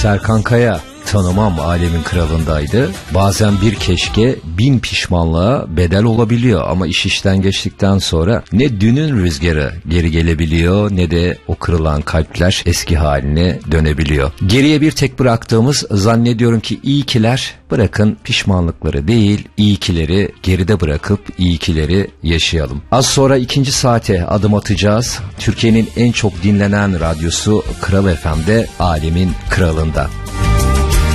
Serkan Kaya tanımam alemin kralındaydı. Bazen bir keşke 1000 pişmanlığa bedel olabiliyor ama iş işten geçtikten sonra ne dünün rüzgarı geri gelebiliyor ne de o kırılan kalpler eski haline dönebiliyor. Geriye bir tek bıraktığımız zannediyorum ki iyikiler, bırakın pişmanlıkları değil iyikileri geride bırakıp iyikileri yaşayalım. Az sonra 2. saate adım atacağız. Türkiye'nin en çok dinlenen radyosu Kral FM'de alemin kralında.